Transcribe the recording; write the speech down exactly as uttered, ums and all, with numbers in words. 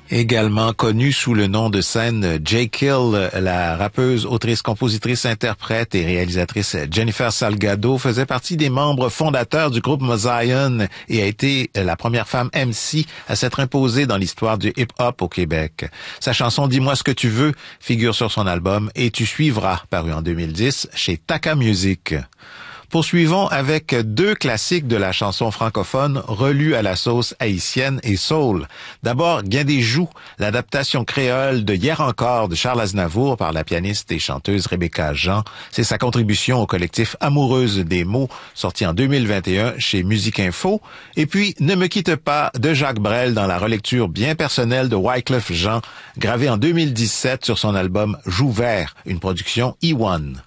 Également connue sous le nom de scène J. Kill, la rappeuse, autrice, compositrice, interprète et réalisatrice Jennifer Salgado faisait partie des membres fondateurs du groupe Mozion et a été la première femme M C à s'être imposée dans l'histoire du hip-hop au Québec. Sa chanson Dis-moi ce que tu veux figure sur son album Et tu suivras, paru en deux mille dix chez Taka Music. Poursuivons avec deux classiques de la chanson francophone relus à la sauce haïtienne et soul. D'abord, Gain des joues, l'adaptation créole de Hier encore de Charles Aznavour par la pianiste et chanteuse Rebecca Jean. C'est sa contribution au collectif Amoureuse des mots, sorti en deux mille vingt et un chez Musique Info. Et puis, Ne me quitte pas de Jacques Brel dans la relecture bien personnelle de Wyclef Jean, gravée en deux mille dix-sept sur son album Joue vert, une production E un.